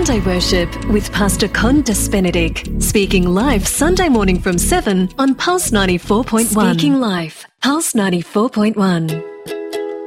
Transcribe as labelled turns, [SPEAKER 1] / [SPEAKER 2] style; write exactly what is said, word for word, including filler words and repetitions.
[SPEAKER 1] Sunday Worship with Pastor Condis Benedict, speaking live Sunday morning from seven on Pulse ninety-four point one. Speaking live, Pulse ninety-four point one.